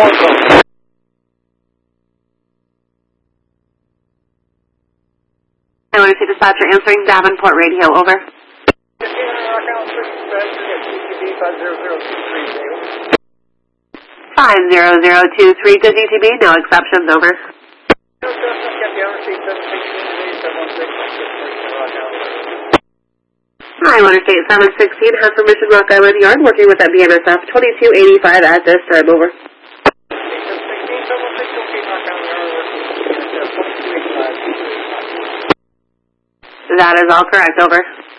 I want to see dispatcher answering Davenport radio, over. 50023 to DTB, no exceptions, over. Highway Interstate 716 has permission Rock Island Yard, working with that BNSF 2285 at this time, over. That is all correct, over.